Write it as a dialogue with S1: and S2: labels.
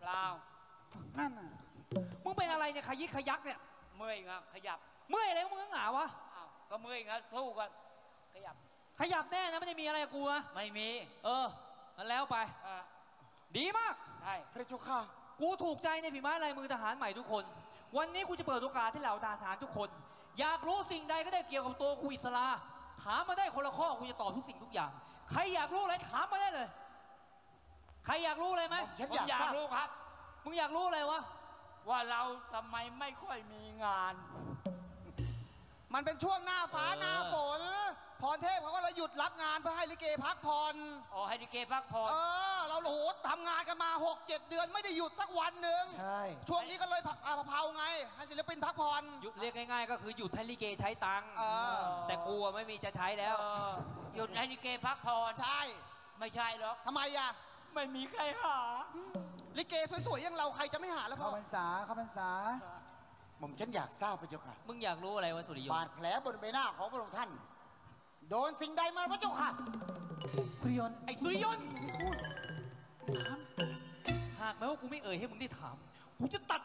S1: เปล่า
S2: นั่นน่ะ
S3: มึงเป็นอะไรเนี่ยขยิกขยักเนี่ย
S1: เมื่อยงะขยับ
S3: เมื่อยอะไรของมึงหนาวะ
S1: อ้าวก็เมื่อยงะสู้กันขยับ
S3: แน่นะไม่ได้มีอะไรกับกูนะ
S1: ไม่มี
S3: นั่นแล้วไปดีมาก
S1: ใช่
S2: พระเจ้าค่ะ
S3: กูถูกใจในฝีไม้ลายมือทหารใหม่ทุกคนวันนี้กูจะเปิดโอกาสให้เหล่าทหารทุกคนอยากรู้สิ่งใดก็ได้เกี่ยวกับตัวกูอิสลาถามมาได้คนละข้อกูจะตอบทุกสิ่งทุกอย่างใครอยากรู้อะไรถามมาได้เลยใครอยากรู้อะไรไหม
S1: ผมอยากรู้ครับ
S3: มึงอยากรู้อะไรวะ
S1: ว่าเราทำไมไม่ค่อยมีงาน
S2: มันเป็นช่วงหน้าฟ้าหน้าฝนพรเทพเขาก็เลยหยุดรับงานเพื่อให้ลิเกพักผ่อน
S1: ให้ลิเกพักผ่อน
S2: เราโหทำงานกันมา 6-7 เดือนไม่ได้หยุดสักวันหนึ่งใช่ช่วงนี้ก็เลยเผาไงให้ศิลปินพักผ่อน
S3: หยุดเรียกง่ายๆก็คือหยุดให้ลิเกใช้ตังค์แต่กูไม่มีจะใช้แล้ว
S1: หยุดให้ลิเกพักผ่อน
S2: ใช่
S1: ไม่ใช่หรอก
S2: ทำไมอ่ะ
S1: ไม่มีใครหา
S2: ลิเกสวยๆอย่างเราใครจะไม่หาแล้วพ่อ
S4: เข้าพรรษาผมฉันอยากทราบพระเจ้าค่ะ
S3: มึงอยากรู้อะไรวะสุริยนต์
S4: บาดแผลบนใบหน้าของพระองค์ท่านโดนสิ่งใดมาพระเจ้าค่ะ
S3: สุริยนต์ไอ้สุริยนต์หากแม้ว่ากูไม่เอ่ยให้มึงได้ถามกูจะตัด